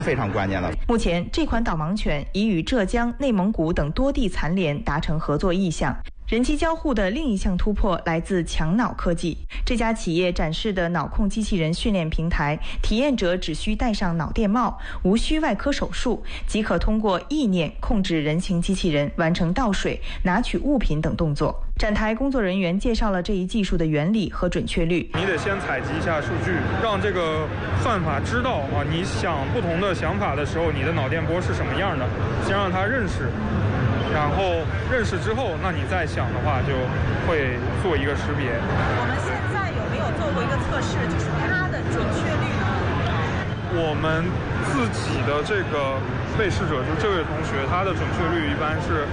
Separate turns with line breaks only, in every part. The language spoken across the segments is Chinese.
非常关键的。
目前，这款导盲犬已与浙江、内蒙古等多地残联达成合作意向。人机交互的另一项突破来自强脑科技。这家企业展示的脑控机器人训练平台，体验者只需戴上脑电帽，无需外科手术，即可通过意念控制人形机器人完成倒水、拿取物品等动作。展台工作人员介绍了这一技术的原理和准确率。
你得先采集一下数据，让这个算法知道你想不同的想法的时候，你的脑电波是什么样的，先让它认识。然后认识之后，那你再想的话，就会做一个识别。
我们现在有没有做过一个测试，就是它的准确率呢？
我们自己的这个被试者，就这位同学，他的准确率一般是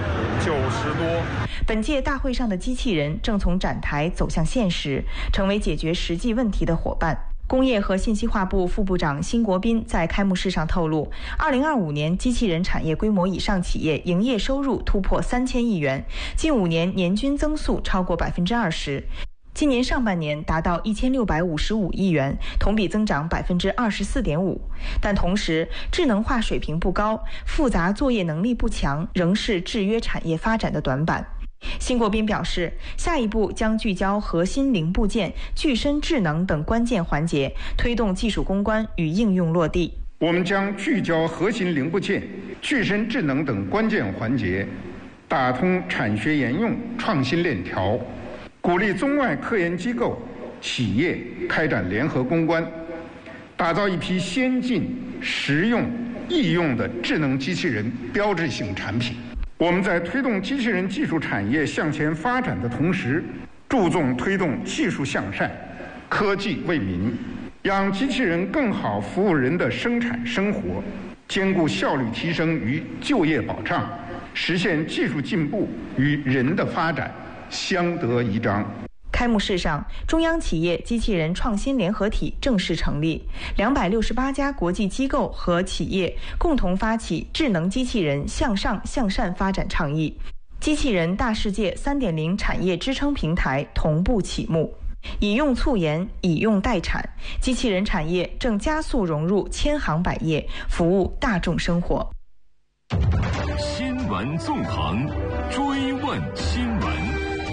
90多。
本届大会上的机器人正从展台走向现实，成为解决实际问题的伙伴。工业和信息化部副部长辛国斌在开幕式上透露，2025年机器人产业规模以上企业营业收入突破3000亿元，近5年年均增速超过20%。今年上半年达到1655亿元，同比增长24.5%。但同时，智能化水平不高，复杂作业能力不强，仍是制约产业发展的短板。辛国斌表示，下一步将聚焦核心零部件、具身智能等关键环节，推动技术攻关与应用落地。
我们将聚焦核心零部件、具身智能等关键环节，打通产学研用创新链条，鼓励中外科研机构、企业开展联合攻关，打造一批先进、实用、易用的智能机器人标志性产品。我们在推动机器人技术产业向前发展的同时，注重推动技术向善、科技为民，让机器人更好服务人的生产生活，兼顾效率提升与就业保障，实现技术进步与人的发展相得益彰。
开幕式上，中央企业机器人创新联合体正式成立，268家国际机构和企业共同发起智能机器人向上向善发展倡议，机器人大世界 3.0 产业支撑平台同步启幕。以用促研，以用代产，机器人产业正加速融入千行百业，服务大众生活。
新闻纵横，追问新闻。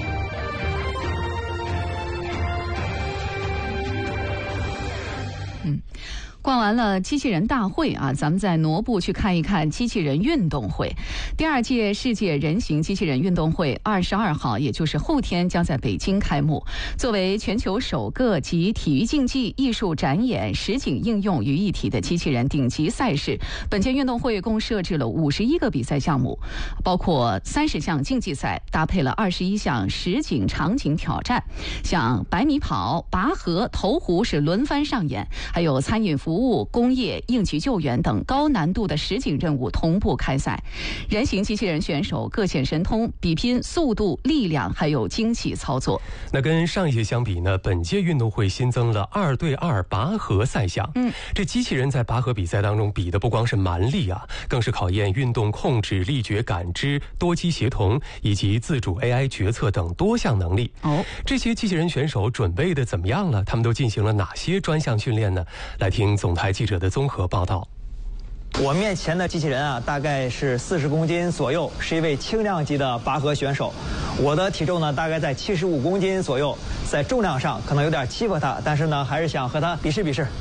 逛完了机器人大会啊，咱们再挪步去看一看机器人运动会。第2届世界人形机器人运动会22号，也就是后天将在北京开幕。作为全球首个集体育竞技、艺术展演、实景应用于一体的机器人顶级赛事，本届运动会共设置了51个比赛项目，包括30项竞技赛，搭配了21项实景场景挑战，像100米跑、拔河、投壶是轮番上演，还有餐饮服务、工业、应急救援等高难度的实景任务同步开赛。人形机器人选手各显神通，比拼速度、力量还有精细操作。
那跟上一届相比呢，本届运动会新增了2对2拔河赛项。这机器人在拔河比赛当中比的不光是蛮力啊，更是考验运动控制、力觉感知、多机协同以及自主 AI 决策等多项能力。这些机器人选手准备的怎么样了？他们都进行了哪些专项训练呢？来听总台记者的综合报道。
我面前的机器人啊，大概是40公斤左右，是一位轻量级的拔河选手。我的体重呢，大概在75公斤左右，在重量上可能有点欺负他，但是呢，还是想和他比试比试。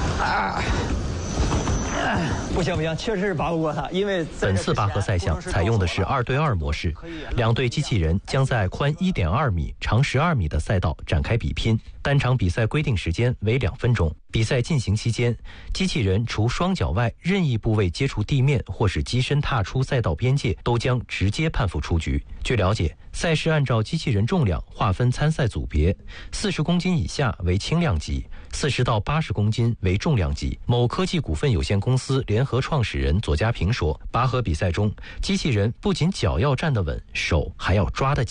不行，确实是拔不过他，因为
本次拔河赛项采用的是2对2模式，2对机器人将在宽1.2米、长12米的赛道展开比拼，单场比赛规定时间为2分钟。比赛进行期间，机器人除双脚外任意部位接触地面或是机身踏出赛道边界，都将直接判负出局。据了解，赛事按照机器人重量划分参赛组别，40公斤以下为轻量级，40到80公斤为重量级。某科技股份有限公司联合创始人左家平说，拔河比赛中，机器人不仅脚要站得稳，手还要抓得紧。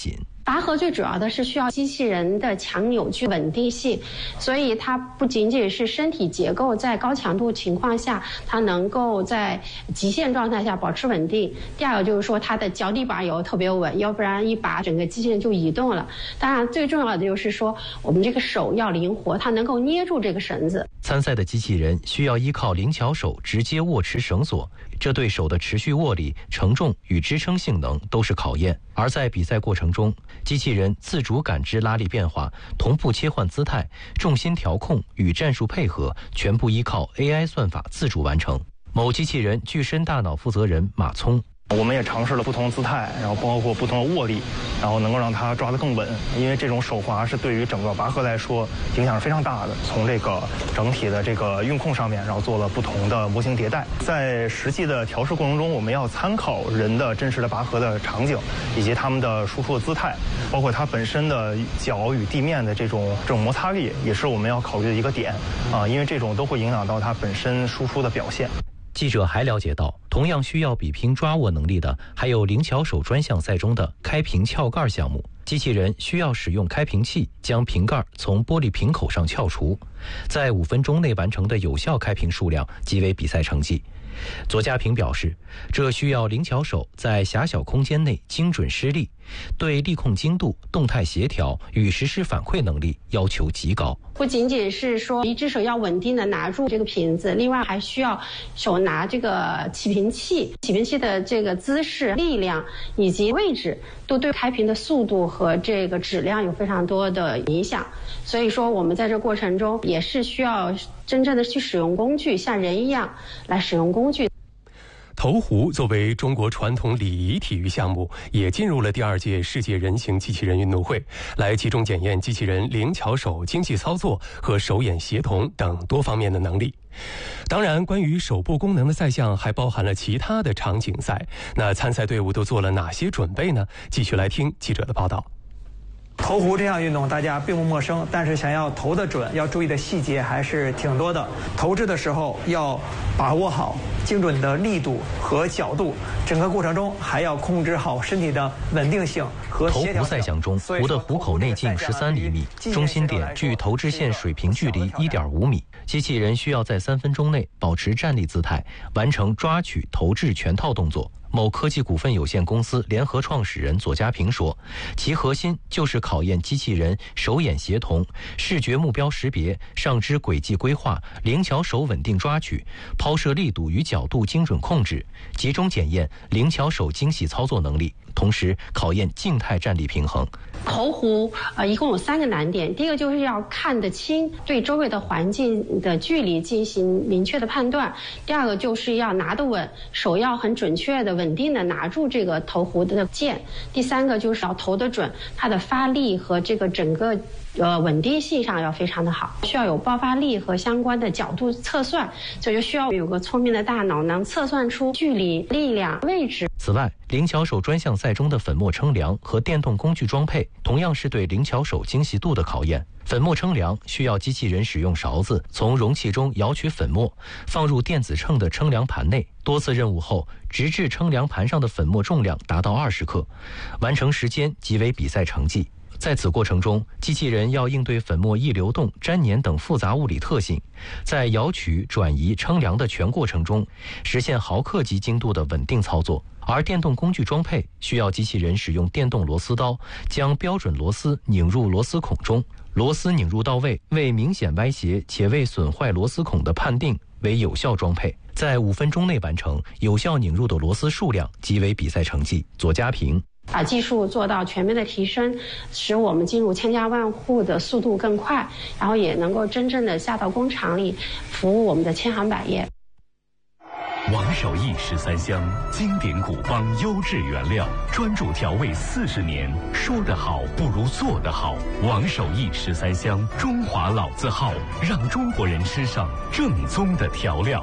拔河最主要的是需要机器人的强扭矩稳定性，所以它不仅仅是身体结构在高强度情况下它能够在极限状态下保持稳定，第二个就是说它的脚底板也要特别稳，要不然一拔整个机器人就移动了。当然最重要的就是说我们这个手要灵活，它能够捏住这个绳子。
参赛的机器人需要依靠灵巧手直接握持绳索，这对手的持续握力、承重与支撑性能都是考验。而在比赛过程中，机器人自主感知拉力变化，同步切换姿态，重心调控与战术配合全部依靠 AI 算法自主完成。某机器人具身大脑负责人马聪。
我们也尝试了不同的姿态，然后包括不同的握力，然后能够让它抓得更稳。因为这种手滑是对于整个拔河来说影响是非常大的。从这个整体的这个运控上面，然后做了不同的模型迭代。在实际的调试过程中，我们要参考人的真实的拔河的场景，以及他们的输出的姿态，包括它本身的脚与地面的这种摩擦力，也是我们要考虑的一个点啊，因为这种都会影响到它本身输出的表现。
记者还了解到，同样需要比拼抓握能力的，还有灵巧手专项赛中的开瓶撬盖项目。机器人需要使用开瓶器将瓶盖从玻璃瓶口上撬除，在5分钟内完成的有效开瓶数量即为比赛成绩。左家平表示，这需要灵巧手在狭小空间内精准施力，对力控精度、动态协调与实时反馈能力要求极高。
不仅仅是说一只手要稳定的拿住这个瓶子，另外还需要手拿这个起瓶器，起瓶器的这个姿势、力量以及位置都对开瓶的速度和这个质量有非常多的影响。所以说我们在这过程中也是需要真正的去使用工具，像人一样来使用工具。
投壶作为中国传统礼仪体育项目，也进入了第2届世界人形机器人运动会，来集中检验机器人灵巧手、精细操作和手眼协同等多方面的能力。当然，关于手部功能的赛项还包含了其他的场景赛。那参赛队伍都做了哪些准备呢？继续来听记者的报道。
投壶这项运动大家并不陌生，但是想要投得准，要注意的细节还是挺多的。投掷的时候要把握好精准的力度和角度，整个过程中还要控制好身体的稳定性和协调性。
投壶赛项中，壶的壶口内径13厘米，中心点距投掷线水平距离1.5米。机器人需要在3分钟内保持站立姿态，完成抓取、投掷全套动作。某科技股份有限公司联合创始人左家平说，其核心就是考验机器人手眼协同、视觉目标识别、上肢轨迹规划、灵巧手稳定抓取、抛射力度与角度精准控制，集中检验灵巧手精细操作能力，同时考验静态站立平衡。
投壶一共有3个难点，第一个就是要看得清对周围的环境的距离进行明确的判断，第二个就是要拿得稳，手要很准确的稳定的拿住这个投壶的剑，第3个就是要投得准，它的发力和这个整个稳定性上要非常的好，需要有爆发力和相关的角度测算，所以就需要有个聪明的大脑能测算出距离、力量、位置。
此外，灵巧手专项赛中的粉末称量和电动工具装配同样是对灵巧手精细度的考验。粉末称量需要机器人使用勺子从容器中舀取粉末，放入电子秤的称量盘内，多次任务后直至称量盘上的粉末重量达到20克，完成时间即为比赛成绩。在此过程中，机器人要应对粉末易流动、粘黏等复杂物理特性，在舀取、转移、称量的全过程中，实现毫克级精度的稳定操作。而电动工具装配需要机器人使用电动螺丝刀，将标准螺丝拧入螺丝孔中，螺丝拧入到位，未明显歪斜且未损坏螺丝孔的判定为有效装配。在5分钟内完成，有效拧入的螺丝数量即为比赛成绩。左家平。
把技术做到全面的提升，使我们进入千家万户的速度更快，然后也能够真正的下到工厂里服务我们的千行百业。
王守义13香，经典古方优质原料，专注调味40年，说得好不如做得好。王守义13香，中华老字号，让中国人吃上正宗的调料。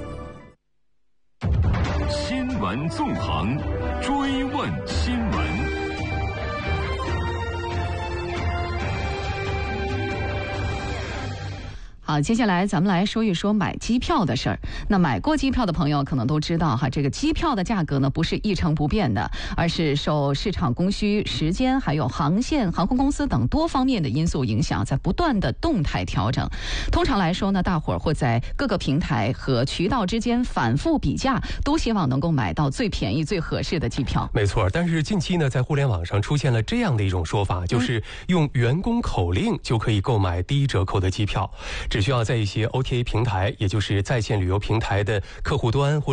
新闻纵横，追问新闻。
好，接下来咱们来说一说买机票的事儿。那买过机票的朋友可能都知道哈，这个机票的价格呢不是一成不变的，而是受市场供需、时间还有航线、航空公司等多方面的因素影响，在不断的动态调整。通常来说呢，大伙儿会在各个平台和渠道之间反复比价，都希望能够买到最便宜、最合适的机票。
没错，但是近期呢，在互联网上出现了这样的一种说法，就是用员工口令就可以购买低折扣的机票。只需要在一些 OTA 平台，也就是在线旅游平台的客户端或